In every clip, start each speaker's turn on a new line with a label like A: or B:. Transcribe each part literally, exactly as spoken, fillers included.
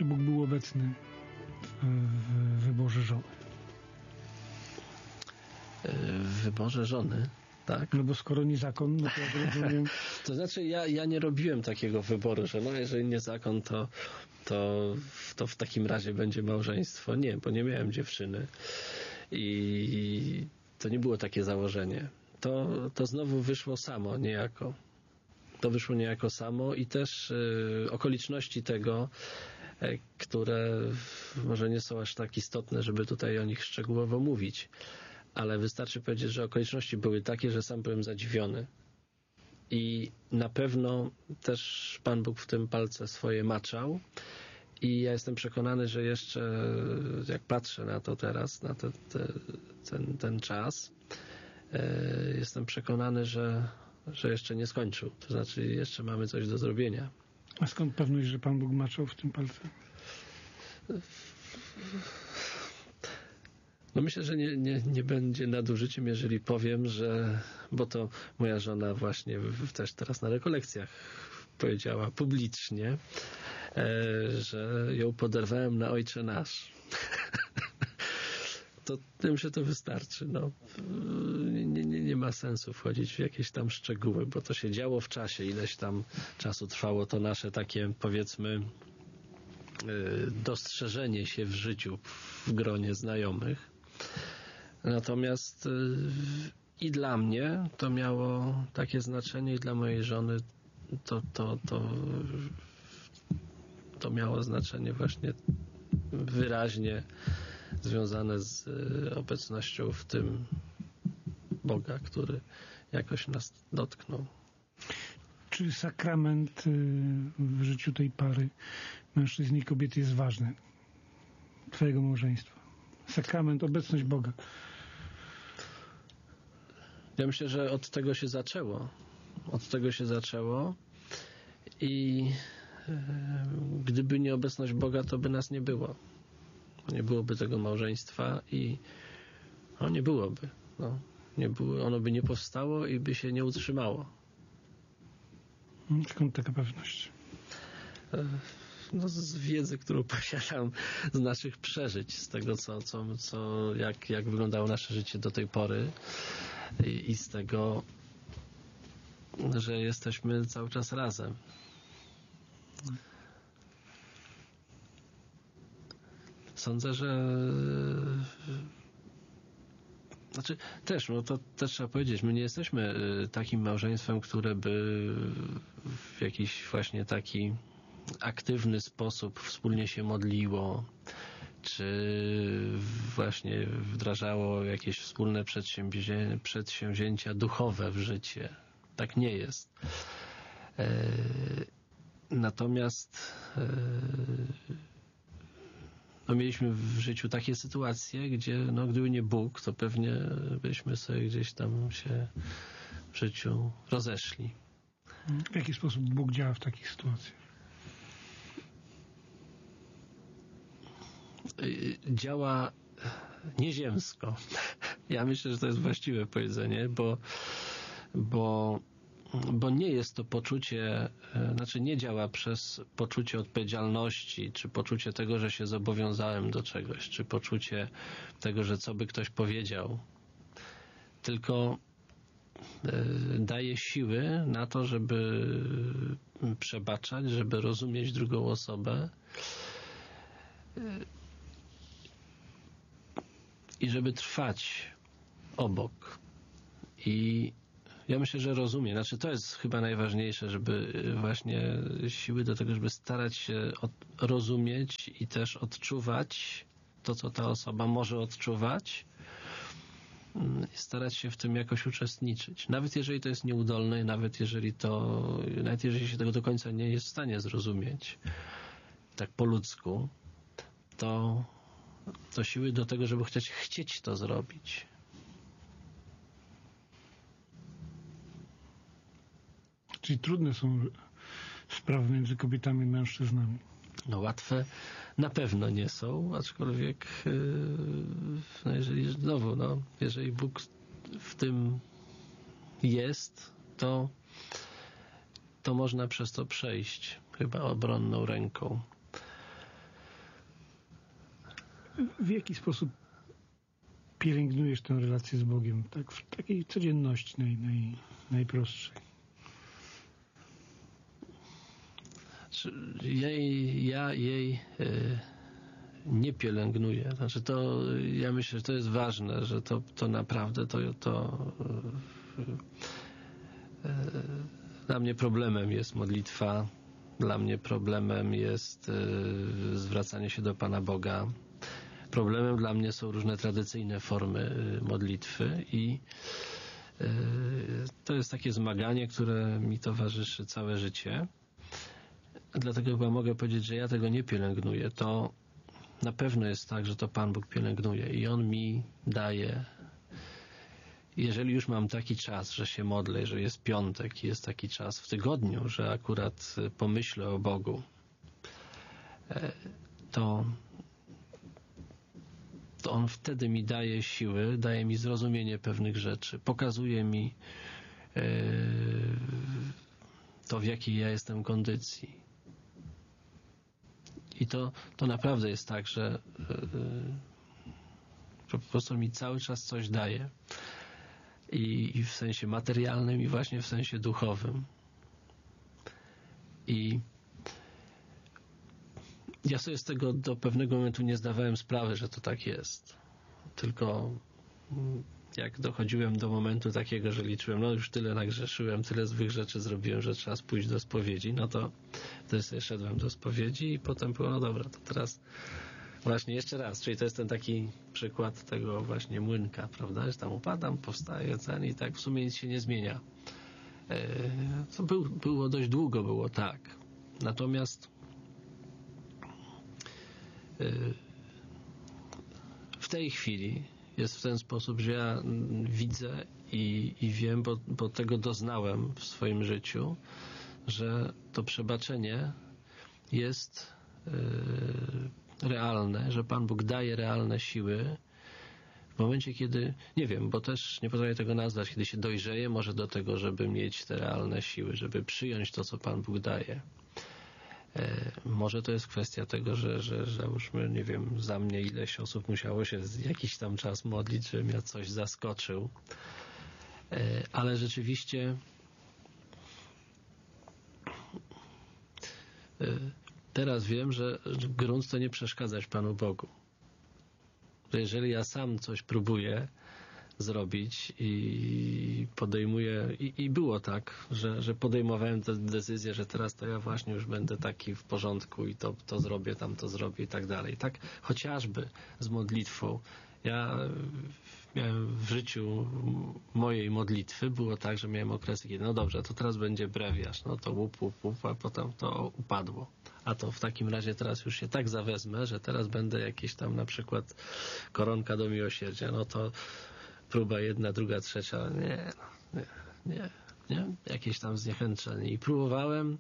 A: czy Bóg był obecny w wyborze żony?
B: W wyborze żony, tak?
A: No bo skoro nie zakon, no to jak rozumiem...
B: To znaczy ja, ja nie robiłem takiego wyboru, że no jeżeli nie zakon, to, to, to w takim razie będzie małżeństwo. Nie, bo nie miałem dziewczyny i to nie było takie założenie. To, to znowu wyszło samo niejako. To wyszło niejako samo i też y, okoliczności tego, y, które może nie są aż tak istotne, żeby tutaj o nich szczegółowo mówić, ale wystarczy powiedzieć, że okoliczności były takie, że sam byłem zadziwiony. I na pewno też Pan Bóg w tym palce swoje maczał i ja jestem przekonany, że jeszcze jak patrzę na to teraz, na te, te, ten, ten czas, y, jestem przekonany, że że jeszcze nie skończył. To znaczy jeszcze mamy coś do zrobienia.
A: A skąd pewność, że Pan Bóg maczał w tym palce?
B: No myślę, że nie, nie, nie będzie nadużyciem, jeżeli powiem, że, bo to moja żona właśnie w, też teraz na rekolekcjach powiedziała publicznie, e, że ją poderwałem na Ojcze Nasz. To tym, że to wystarczy. No, nie, nie, nie ma sensu wchodzić w jakieś tam szczegóły, bo to się działo w czasie, ileś tam czasu trwało to nasze takie, powiedzmy, dostrzeżenie się w życiu w gronie znajomych. Natomiast i dla mnie to miało takie znaczenie i dla mojej żony to, to, to, to miało znaczenie właśnie wyraźnie związane z obecnością w tym Boga, który jakoś nas dotknął.
A: Czy sakrament w życiu tej pary mężczyzny i kobiety jest ważny? Twojego małżeństwa. Sakrament, obecność Boga.
B: Ja myślę, że od tego się zaczęło. Od tego się zaczęło i gdyby nie obecność Boga, to by nas nie było. Nie byłoby tego małżeństwa i no, nie byłoby. No, nie było, ono by nie powstało i by się nie utrzymało.
A: Skąd taka pewność?
B: No, z wiedzy, którą posiadam, z naszych przeżyć, z tego, co, co, co, jak, jak wyglądało nasze życie do tej pory i, i z tego, że jesteśmy cały czas razem. Sądzę, że znaczy też, no to też trzeba powiedzieć, my nie jesteśmy takim małżeństwem, które by w jakiś właśnie taki aktywny sposób wspólnie się modliło, czy właśnie wdrażało jakieś wspólne przedsięwzięcia, przedsięwzięcia duchowe w życie. Tak nie jest. Natomiast no, mieliśmy w życiu takie sytuacje, gdzie no, gdyby nie Bóg, to pewnie byśmy sobie gdzieś tam się w życiu rozeszli.
A: W jaki sposób Bóg działa w takich sytuacjach?
B: Działa nieziemsko. Ja myślę, że to jest właściwe powiedzenie, bo, bo, bo nie jest to poczucie, znaczy nie działa przez poczucie odpowiedzialności, czy poczucie tego, że się zobowiązałem do czegoś, czy poczucie tego, że co by ktoś powiedział, tylko daje siły na to, żeby przebaczać, żeby rozumieć drugą osobę i żeby trwać obok. I ja myślę, że rozumie. Znaczy to jest chyba najważniejsze, żeby właśnie siły do tego, żeby starać się od, rozumieć i też odczuwać to, co ta osoba może odczuwać i starać się w tym jakoś uczestniczyć. Nawet jeżeli to jest nieudolne, nawet jeżeli to, nawet jeżeli się tego do końca nie jest w stanie zrozumieć tak po ludzku, to to siły do tego, żeby chociaż chcieć to zrobić.
A: Czyli trudne są sprawy między kobietami i mężczyznami.
B: No łatwe na pewno nie są, aczkolwiek yy, no jeżeli znowu, no, jeżeli Bóg w tym jest, to to można przez to przejść chyba obronną ręką.
A: w jaki sposób pielęgnujesz tę relację z Bogiem, tak w takiej codzienności naj, naj, najprostszej?
B: Jej, ja jej y, nie pielęgnuję. Znaczy to, ja myślę, że to jest ważne, że to, to naprawdę to, to y, y, dla mnie problemem jest modlitwa, dla mnie problemem jest y, zwracanie się do Pana Boga. Problemem dla mnie są różne tradycyjne formy modlitwy i to jest takie zmaganie, które mi towarzyszy całe życie. Dlatego chyba mogę powiedzieć, że ja tego nie pielęgnuję. To na pewno jest tak, że to Pan Bóg pielęgnuje i On mi daje. Jeżeli już mam taki czas, że się modlę, że jest piątek i jest taki czas w tygodniu, że akurat pomyślę o Bogu, to to On wtedy mi daje siły, daje mi zrozumienie pewnych rzeczy, pokazuje mi yy, to, w jakiej ja jestem kondycji. I to, to naprawdę jest tak, że, yy, że po prostu mi cały czas coś daje. I, I w sensie materialnym, i właśnie w sensie duchowym. I ja sobie z tego do pewnego momentu nie zdawałem sprawy, że to tak jest. Tylko jak dochodziłem do momentu takiego, że liczyłem, no już tyle nagrzeszyłem, tyle złych rzeczy zrobiłem, że trzeba pójść do spowiedzi, no to wtedy sobie szedłem do spowiedzi i potem było, no dobra, to teraz właśnie jeszcze raz, czyli to jest ten taki przykład tego właśnie młynka, prawda, że tam upadam, powstaję, ten i tak w sumie nic się nie zmienia. To był, było dość długo, było tak. Natomiast w tej chwili jest w ten sposób, że ja widzę i, i wiem, bo, bo tego doznałem w swoim życiu, że to przebaczenie jest yy, realne, że Pan Bóg daje realne siły w momencie, kiedy, nie wiem, bo też nie potrafię tego nazwać, kiedy się dojrzeje może do tego, żeby mieć te realne siły, żeby przyjąć to, co Pan Bóg daje. Może to jest kwestia tego, że, że, że załóżmy, nie wiem, za mnie ileś osób musiało się jakiś tam czas modlić, żebym ja coś zaskoczył. Ale rzeczywiście teraz wiem, że grunt to nie przeszkadzać Panu Bogu. Że jeżeli ja sam coś próbuję zrobić i podejmuję, i, i było tak, że, że podejmowałem tę decyzję, że teraz to ja właśnie już będę taki w porządku i to, to zrobię, tam to zrobię i tak dalej. Tak chociażby z modlitwą. Ja miałem w życiu mojej modlitwy, było tak, że miałem okresy, kiedy no dobrze, to teraz będzie brewiarz, no to łup, łup, łup, a potem to upadło. A to w takim razie teraz już się tak zawezmę, że teraz będę jakieś tam na przykład koronka do miłosierdzia, no to próba jedna, druga, trzecia, nie, nie, nie, nie, jakieś tam zniechęcenie. I próbowałem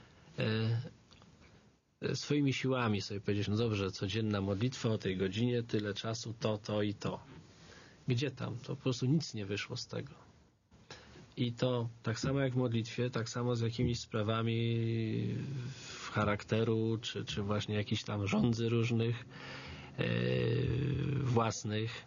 B: e, swoimi siłami sobie powiedzieć, no dobrze, codzienna modlitwa o tej godzinie, tyle czasu, to, to i to. Gdzie tam? To po prostu nic nie wyszło z tego. I to tak samo jak w modlitwie, tak samo z jakimiś sprawami charakteru, czy, czy właśnie jakichś tam rządzy różnych, e, własnych.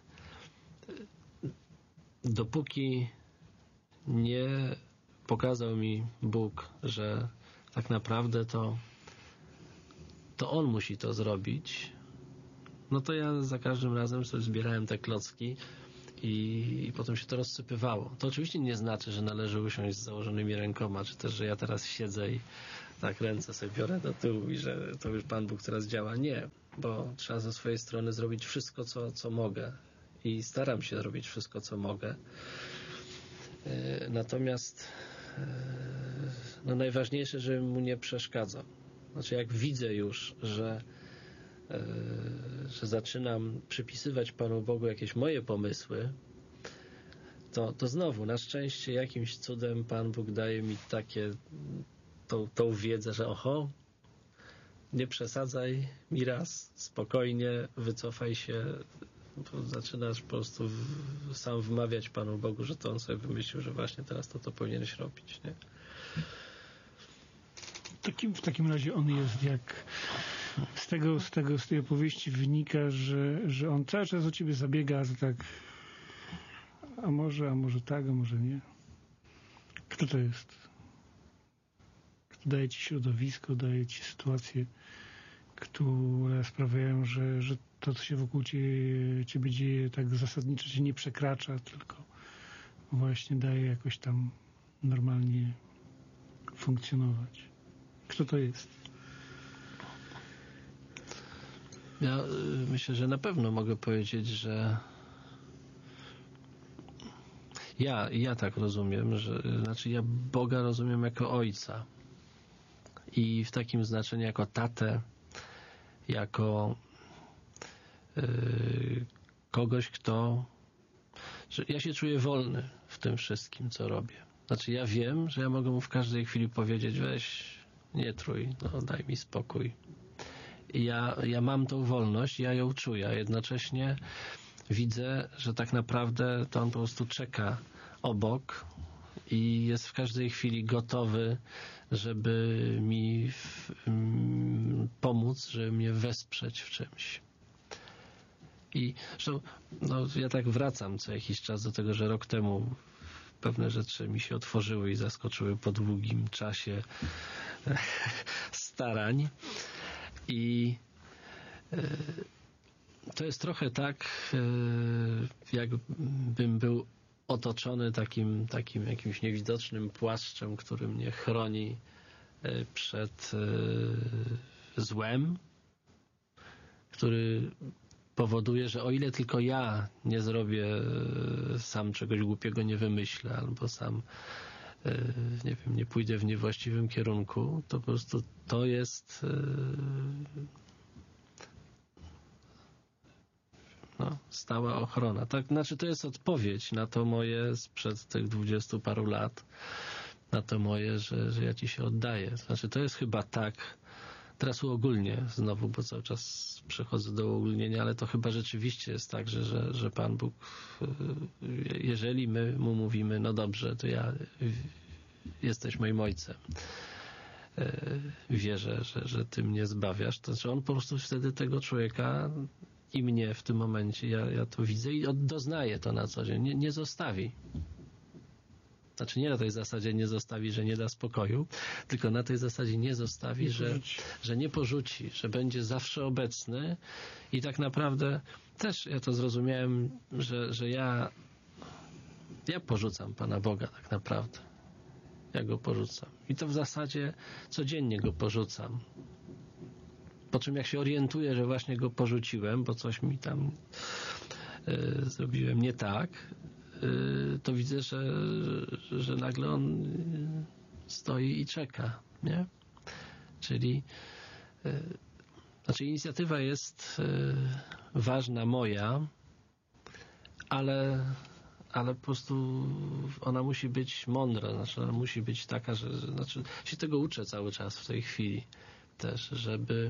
B: Dopóki nie pokazał mi Bóg, że tak naprawdę to, to On musi to zrobić, no to ja za każdym razem sobie zbierałem te klocki i, i potem się to rozsypywało. To oczywiście nie znaczy, że należy usiąść z założonymi rękoma, czy też, że ja teraz siedzę i tak ręce sobie biorę do tyłu i że to już Pan Bóg teraz działa. Nie, bo trzeba ze swojej strony zrobić wszystko, co, co mogę. I staram się robić wszystko, co mogę. Natomiast no najważniejsze, żebym mu nie przeszkadzał. Znaczy jak widzę już, że, że zaczynam przypisywać Panu Bogu jakieś moje pomysły, to, to znowu na szczęście jakimś cudem Pan Bóg daje mi takie tą, tą wiedzę, że oho, nie przesadzaj mi raz, spokojnie, wycofaj się, to zaczynasz po prostu w, sam wmawiać Panu Bogu, że to On sobie wymyślił, że właśnie teraz to to powinieneś robić, nie?
A: Takim, w takim razie On jest jak Z tego, z tego, z tej opowieści wynika, że, że on cały czas o ciebie zabiega, że tak, a może, a może tak, a może nie. Kto to jest? Kto daje ci środowisko, daje ci sytuacje, które sprawiają, że, że to, co się wokół ciebie, ciebie dzieje, tak zasadniczo cię nie przekracza, tylko właśnie daje jakoś tam normalnie funkcjonować. Kto to jest?
B: Ja y, myślę, że na pewno mogę powiedzieć, że ja, ja tak rozumiem, że znaczy ja Boga rozumiem jako Ojca i w takim znaczeniu jako tatę, jako y, kogoś, kto że ja się czuję wolny w tym wszystkim, co robię. Znaczy ja wiem, że ja mogę mu w każdej chwili powiedzieć: weź, nie trój, no daj mi spokój. I ja, ja mam tą wolność, ja ją czuję, a jednocześnie widzę, że tak naprawdę to on po prostu czeka obok i jest w każdej chwili gotowy, żeby mi w, mm, pomóc, żeby mnie wesprzeć w czymś. I zresztą, no, ja tak wracam co jakiś czas do tego, że rok temu pewne rzeczy mi się otworzyły i zaskoczyły po długim czasie starań. I to jest trochę tak, jakbym był otoczony takim, takim jakimś niewidocznym płaszczem, który mnie chroni przed złem, który powoduje, że o ile tylko ja nie zrobię sam czegoś głupiego, nie wymyślę, albo sam nie wiem, nie pójdę w niewłaściwym kierunku, to po prostu to jest no, stała ochrona. Tak, znaczy to jest odpowiedź na to moje sprzed tych dwudziestu paru lat, na to moje, że, że ja ci się oddaję. Znaczy to jest chyba tak, teraz uogólnię znowu, bo cały czas przechodzę do uogólnienia, ale to chyba rzeczywiście jest tak, że, że, że Pan Bóg, jeżeli my mu mówimy, no dobrze, to ja jesteś moim ojcem, wierzę, że, że ty mnie zbawiasz, to znaczy on po prostu wtedy tego człowieka i mnie w tym momencie, ja, ja to widzę i doznaję to na co dzień, nie, nie zostawi. Znaczy nie na tej zasadzie nie zostawi, że nie da spokoju, tylko na tej zasadzie nie zostawi, nie że, że nie porzuci, że będzie zawsze obecny i tak naprawdę też ja to zrozumiałem, że, że ja ja porzucam Pana Boga tak naprawdę. Ja Go porzucam. I to w zasadzie codziennie Go porzucam. Po czym jak się orientuję, że właśnie Go porzuciłem, bo coś mi tam y, zrobiłem nie tak, to widzę, że, że nagle on stoi i czeka, nie? Czyli znaczy inicjatywa jest ważna moja, ale, ale po prostu ona musi być mądra, znaczy ona musi być taka, że, że znaczy się tego uczę cały czas w tej chwili też, żeby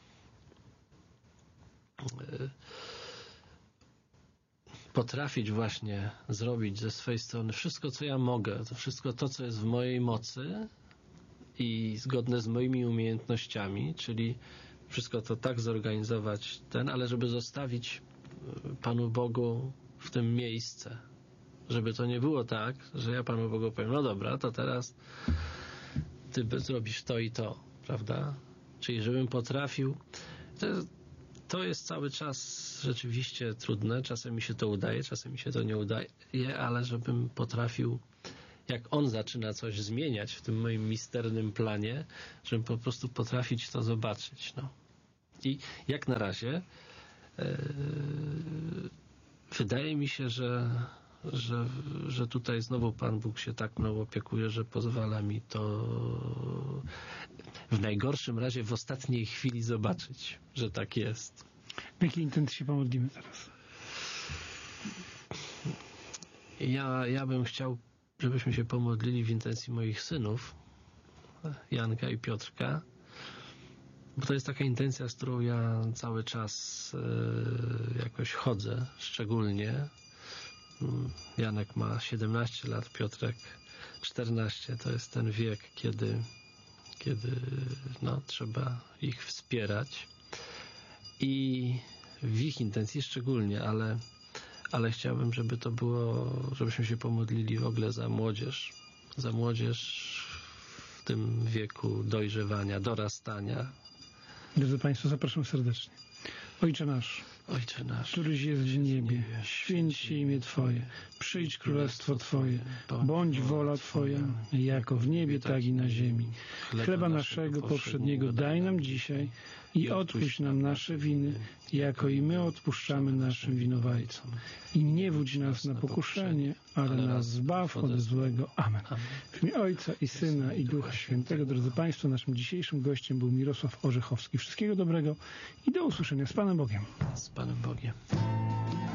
B: potrafić właśnie zrobić ze swojej strony wszystko, co ja mogę, to wszystko to, co jest w mojej mocy i zgodne z moimi umiejętnościami, czyli wszystko to tak zorganizować ten, ale żeby zostawić Panu Bogu w tym miejsce. Żeby to nie było tak, że ja Panu Bogu powiem, no dobra, to teraz ty zrobisz to i to, prawda? Czyli żebym potrafił... To To jest cały czas rzeczywiście trudne. Czasem mi się to udaje, czasem mi się to nie udaje, ale żebym potrafił, jak on zaczyna coś zmieniać w tym moim misternym planie, żebym po prostu potrafić to zobaczyć. No. I jak na razie yy, wydaje mi się, że, że, że tutaj znowu Pan Bóg się tak mną opiekuje, że pozwala mi to w najgorszym razie w ostatniej chwili zobaczyć, że tak jest.
A: W jakiej intencji się pomodlimy teraz?
B: Ja, ja bym chciał, żebyśmy się pomodlili w intencji moich synów, Janka i Piotrka, bo to jest taka intencja, z którą ja cały czas y, jakoś chodzę, szczególnie. Janek ma siedemnaście lat, Piotrek czternaście. To jest ten wiek, kiedy kiedy no, trzeba ich wspierać i w ich intencji szczególnie, ale, ale chciałbym, żeby to było, żebyśmy się pomodlili w ogóle za młodzież, za młodzież w tym wieku dojrzewania, dorastania.
A: Drodzy Państwo, zapraszam serdecznie. Ojcze nasz,
B: Ojcze nasz,
A: któryś jest w niebie, święć się imię Twoje, przyjdź królestwo Twoje, bądź wola Twoja, jako w niebie, tak i na ziemi. Chleba naszego powszedniego daj nam dzisiaj i odpuść nam nasze winy, jako i my odpuszczamy naszym winowajcom. I nie wódź nas na pokuszenie, ale nas zbaw od złego. Amen. W imię Ojca i Syna i Ducha Świętego. Drodzy Państwo, naszym dzisiejszym gościem był Mirosław Orzechowski. Wszystkiego dobrego i do usłyszenia z Panem Bogiem.
B: Z Panem Bogiem.